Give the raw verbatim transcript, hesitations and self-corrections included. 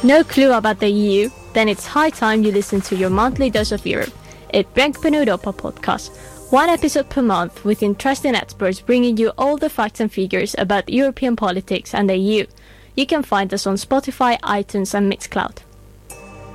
No clue about the E U? Then it's high time you listen to your monthly dose of Europe. Ett Bränkpen Europa podcast. One episode per month with interesting experts bringing you all the facts and figures about European politics and the E U. You can find us on Spotify, iTunes and Mixcloud.